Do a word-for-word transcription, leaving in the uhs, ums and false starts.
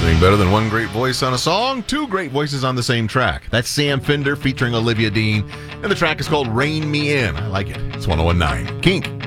Nothing better than one great voice on a song, two great voices on the same track. That's Sam Fender featuring Olivia Dean, and the track is called Rain Me In. I like it. It's one oh one point nine Kink.